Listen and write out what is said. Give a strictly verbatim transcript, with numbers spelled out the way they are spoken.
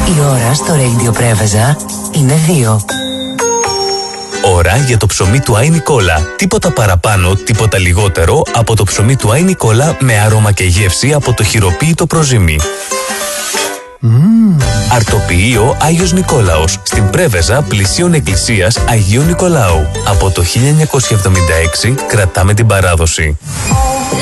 Η ώρα στο Radio Πρέβεζα είναι δύο. Ώρα για το ψωμί του Άι Νικόλα. Τίποτα παραπάνω, τίποτα λιγότερο από το ψωμί του Άι Νικόλα με άρωμα και γεύση από το χειροποίητο προζύμι. Mm. Αρτοποιείο Άγιος Νικόλαος, στην Πρέβεζα πλησίων εκκλησίας Αγίου Νικολάου. Από το χίλια εννιακόσια εβδομήντα έξι κρατάμε την παράδοση.